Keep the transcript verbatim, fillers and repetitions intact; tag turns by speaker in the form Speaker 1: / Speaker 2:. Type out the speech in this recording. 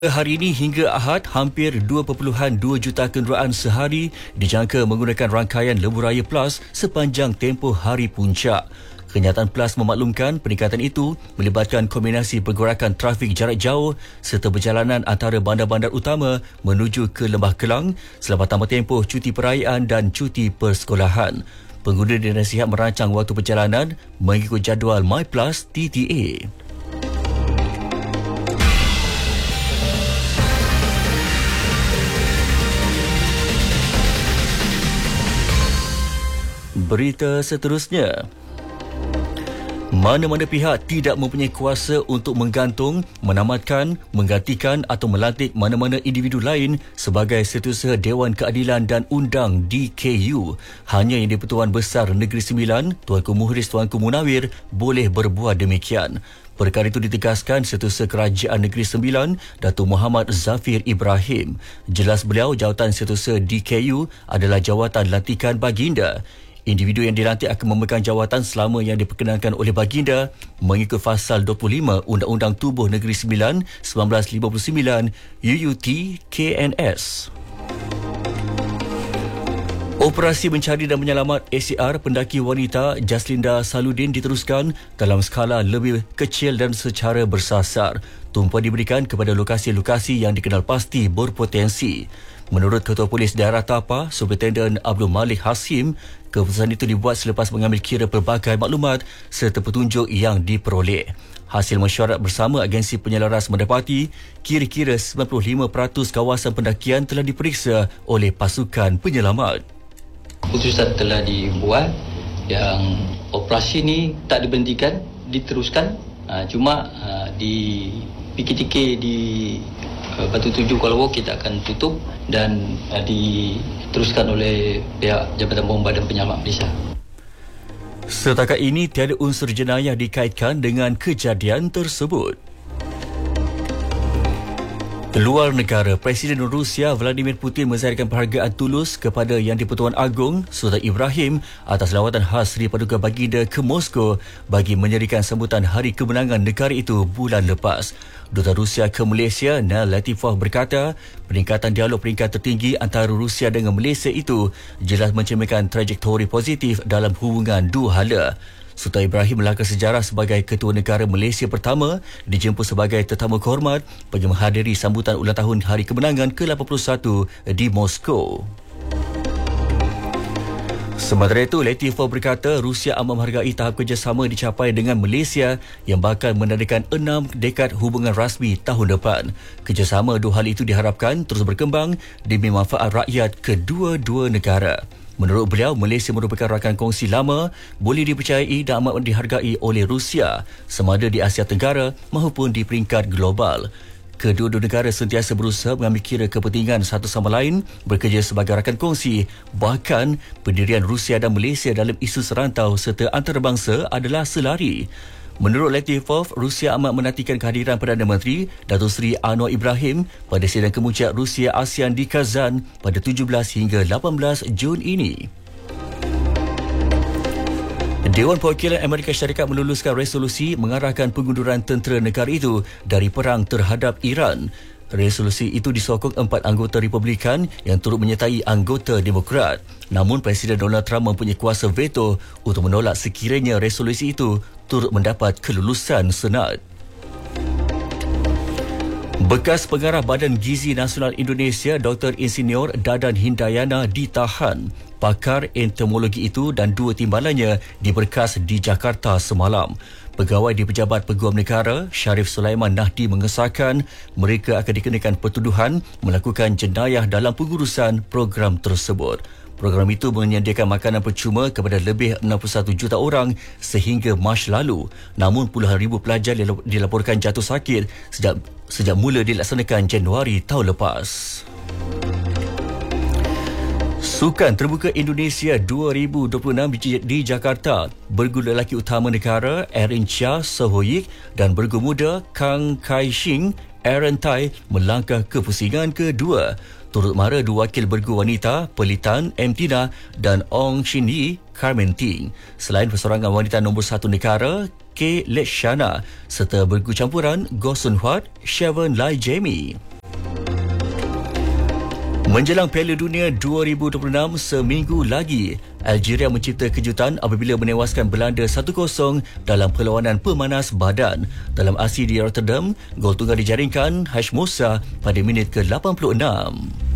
Speaker 1: Hari ini hingga Ahad, hampir dua perpuluhan dua juta kenderaan sehari dijangka menggunakan rangkaian Lebuh Raya Plus sepanjang tempoh hari puncak. Kenyataan Plus memaklumkan peningkatan itu melibatkan kombinasi pergerakan trafik jarak jauh serta perjalanan antara bandar-bandar utama menuju ke Lembah Kelang selepas tambah tempoh cuti perayaan dan cuti persekolahan. Pengguna dinasihat merancang waktu perjalanan mengikut jadual MyPlus T T A. Berita seterusnya. Mana-mana pihak tidak mempunyai kuasa untuk menggantung, menamatkan, menggantikan atau melantik mana-mana individu lain sebagai Setiausaha Dewan Keadilan dan Undang D K U. Hanya Yang di-Pertuan Besar Negeri Sembilan, Tuanku Muhriz Tuanku Munawir, boleh berbuat demikian. Perkara itu ditegaskan Setiausaha Kerajaan Negeri Sembilan, Datuk Muhammad Zafir Ibrahim. Jelas beliau, jawatan Setiausaha D K U adalah jawatan lantikan baginda. Individu yang dilantik akan memegang jawatan selama yang diperkenankan oleh baginda mengikut Fasal dua puluh lima Undang-Undang Tubuh Negeri Sembilan seribu sembilan ratus lima puluh sembilan U U T K N S. Operasi mencari dan menyelamat A C R pendaki wanita Jaslinda Saludin diteruskan dalam skala lebih kecil dan secara bersasar. Tumpuan diberikan kepada lokasi-lokasi yang dikenal pasti berpotensi. Menurut Ketua Polis Daerah Tapa, Superintenden Abdul Malik Hasim, keputusan itu dibuat selepas mengambil kira pelbagai maklumat serta petunjuk yang diperoleh. Hasil mesyuarat bersama agensi penyelaras mendapati kira-kira sembilan puluh lima peratus kawasan pendakian telah diperiksa oleh pasukan penyelamat.
Speaker 2: Keputusan telah dibuat yang operasi ini tak diberhentikan, diteruskan. Cuma di P K T K di Batu Tujuh Kuala Lumpur kita akan tutup dan diteruskan oleh pihak Jabatan Bomba dan Penyelamat Malaysia.
Speaker 1: Setakat ini tiada unsur jenayah dikaitkan dengan kejadian tersebut. Luar negara, Presiden Rusia Vladimir Putin menzahirkan penghargaan tulus kepada Yang di-Pertuan Agong Sultan Ibrahim atas lawatan khas Sri Paduka Baginda ke Moskow bagi menyerikan sambutan Hari Kemenangan negara itu bulan lepas. Duta Rusia ke Malaysia Nail Latifov berkata, peningkatan dialog peringkat tertinggi antara Rusia dengan Malaysia itu jelas mencerminkan trajektori positif dalam hubungan dua hala. Sultan Ibrahim melangkah sejarah sebagai Ketua Negara Malaysia pertama dijemput sebagai tetamu kehormat bagi menghadiri sambutan ulang tahun Hari Kemenangan ke lapan puluh satu di Moskow. Sementara itu, Latifov berkata Rusia amat menghargai tahap kerjasama dicapai dengan Malaysia yang bakal menandakan enam dekad hubungan rasmi tahun depan. Kerjasama dua hal itu diharapkan terus berkembang demi manfaat rakyat kedua-dua negara. Menurut beliau, Malaysia merupakan rakan kongsi lama, boleh dipercayai dan amat dihargai oleh Rusia, sama ada di Asia Tenggara maupun di peringkat global. Kedua-dua negara sentiasa berusaha mengambil kira kepentingan satu sama lain, bekerja sebagai rakan kongsi. Bahkan, pendirian Rusia dan Malaysia dalam isu serantau serta antarabangsa adalah selari. Menurut Latifov, Rusia amat menantikan kehadiran Perdana Menteri Datuk Seri Anwar Ibrahim pada sidang kemuncak Rusia ASEAN di Kazan pada tujuh belas hingga lapan belas Jun ini. Dewan Perwakilan Amerika Syarikat meluluskan resolusi mengarahkan pengunduran tentera negara itu dari perang terhadap Iran. Resolusi itu disokong empat anggota Republikan yang turut menyertai anggota Demokrat. Namun Presiden Donald Trump mempunyai kuasa veto untuk menolak sekiranya resolusi itu turut mendapat kelulusan Senat. Bekas pengarah Badan Gizi Nasional Indonesia Doktor Insinyur Dadan Hindayana ditahan. Pakar entomologi itu dan dua timbalannya diberkas di Jakarta semalam. Pegawai di Pejabat Peguam Negara Sharif Sulaiman Nahdi mengesahkan mereka akan dikenakan pertuduhan melakukan jenayah dalam pengurusan program tersebut. Program itu menyediakan makanan percuma kepada lebih enam puluh satu juta orang sehingga Mac lalu. Namun puluhan ribu pelajar dilaporkan jatuh sakit sejak sejak mula dilaksanakan Januari tahun lepas. Sukan Terbuka Indonesia dua ribu dua puluh enam di Jakarta, bergu lelaki utama negara Erin Chia Sohoyik dan bergu muda Kang Kai Shing Aaron Tai melangkah ke pusingan kedua. Turut mara dua wakil bergu wanita Pelitan M. Tina dan Ong Shin Yi Carmen Ting. Selain persorangan wanita nombor satu negara K. Leshana serta bergu campuran Goh Sun Huat Shavon Lai Jamie. Menjelang Piala Dunia dua ribu dua puluh enam seminggu lagi, Algeria mencipta kejutan apabila menewaskan Belanda satu kosong dalam perlawanan pemanas badan. Dalam aksi di Rotterdam, gol tunggal dijaringkan Hash Moussa pada minit ke lapan puluh enam.